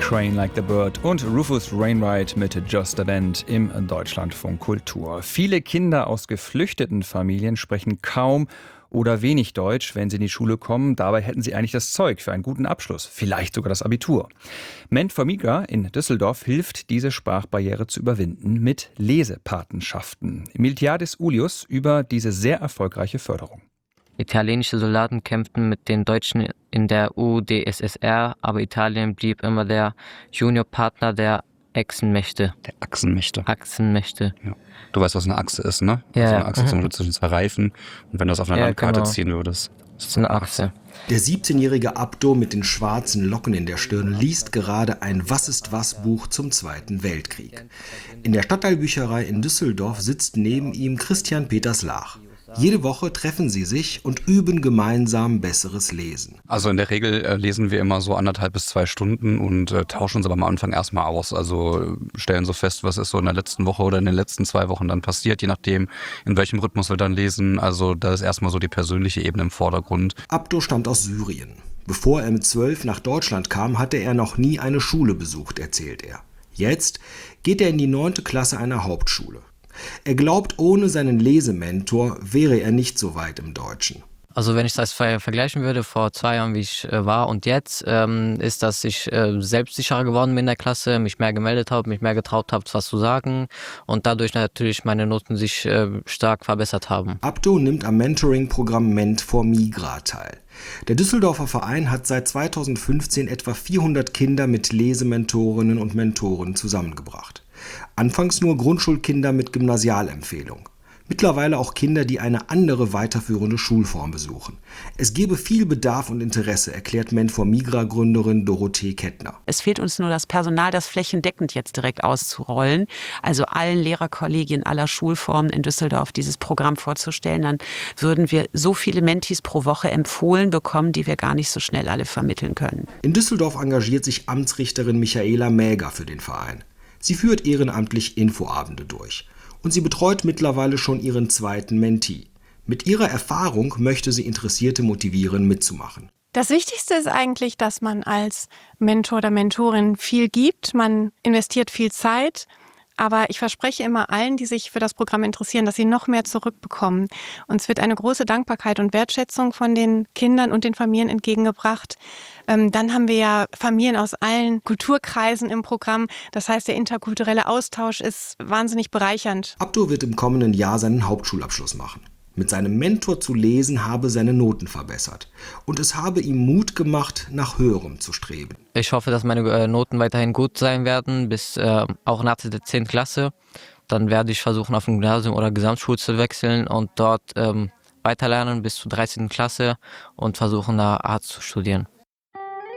Crane Like the Bird und Rufus Wainwright mit Just a Band im Deutschlandfunk Kultur. Viele Kinder aus geflüchteten Familien sprechen kaum oder wenig Deutsch, wenn sie in die Schule kommen. Dabei hätten sie eigentlich das Zeug für einen guten Abschluss, vielleicht sogar das Abitur. Ment for Migra in Düsseldorf hilft, diese Sprachbarriere zu überwinden mit Lesepatenschaften. Miltiadis Ulius über diese sehr erfolgreiche Förderung. Italienische Soldaten kämpften mit den Deutschen in der UdSSR, aber Italien blieb immer der Juniorpartner der Achsenmächte. Der Achsenmächte. Achsenmächte. Ja. Du weißt, was eine Achse ist, ne? Ja. Also eine Achse zum Beispiel zwischen zwei Reifen. Und wenn du das auf einer Landkarte ziehen würdest, das ist eine Achse. Der 17-jährige Abdo mit den schwarzen Locken in der Stirn liest gerade ein Was-ist-was-Buch zum Zweiten Weltkrieg. In der Stadtteilbücherei in Düsseldorf sitzt neben ihm Christian Peters Lach. Jede Woche treffen sie sich und üben gemeinsam besseres Lesen. Also in der Regel lesen wir immer so 1,5 bis 2 Stunden und tauschen uns aber am Anfang erstmal aus. Also stellen so fest, was ist so in der letzten Woche oder in den letzten 2 Wochen dann passiert, je nachdem, in welchem Rhythmus wir dann lesen. Also da ist erstmal so die persönliche Ebene im Vordergrund. Abdo stammt aus Syrien. Bevor er mit 12 nach Deutschland kam, hatte er noch nie eine Schule besucht, erzählt er. Jetzt geht er in die 9. Klasse einer Hauptschule. Er glaubt, ohne seinen Lesementor wäre er nicht so weit im Deutschen. Also wenn ich das vergleichen würde, vor 2 Jahren, wie ich war und jetzt, ist, dass ich selbstsicherer geworden bin in der Klasse, mich mehr gemeldet habe, mich mehr getraut habe, was zu sagen und dadurch natürlich meine Noten sich stark verbessert haben. Abdo nimmt am Mentoring-Programm Ment for Migra teil. Der Düsseldorfer Verein hat seit 2015 etwa 400 Kinder mit Lesementorinnen und Mentoren zusammengebracht. Anfangs nur Grundschulkinder mit Gymnasialempfehlung. Mittlerweile auch Kinder, die eine andere weiterführende Schulform besuchen. Es gebe viel Bedarf und Interesse, erklärt Ment for Migra-Gründerin Dorothee Kettner. Es fehlt uns nur das Personal, das flächendeckend jetzt direkt auszurollen. Also allen Lehrerkollegien aller Schulformen in Düsseldorf dieses Programm vorzustellen. Dann würden wir so viele Mentis pro Woche empfohlen bekommen, die wir gar nicht so schnell alle vermitteln können. In Düsseldorf engagiert sich Amtsrichterin Michaela Mäger für den Verein. Sie führt ehrenamtlich Infoabende durch. Und sie betreut mittlerweile schon ihren 2. Mentee. Mit ihrer Erfahrung möchte sie Interessierte motivieren, mitzumachen. Das Wichtigste ist eigentlich, dass man als Mentor oder Mentorin viel gibt. Man investiert viel Zeit. Aber ich verspreche immer allen, die sich für das Programm interessieren, dass sie noch mehr zurückbekommen. Uns wird eine große Dankbarkeit und Wertschätzung von den Kindern und den Familien entgegengebracht. Dann haben wir ja Familien aus allen Kulturkreisen im Programm. Das heißt, der interkulturelle Austausch ist wahnsinnig bereichernd. Abdo wird im kommenden Jahr seinen Hauptschulabschluss machen. Mit seinem Mentor zu lesen habe seine Noten verbessert. Und es habe ihm Mut gemacht, nach Höherem zu streben. Ich hoffe, dass meine Noten weiterhin gut sein werden, bis auch nach der 10. Klasse. Dann werde ich versuchen, auf ein Gymnasium oder Gesamtschule zu wechseln und dort weiterlernen bis zur 13. Klasse und versuchen, da Arzt zu studieren.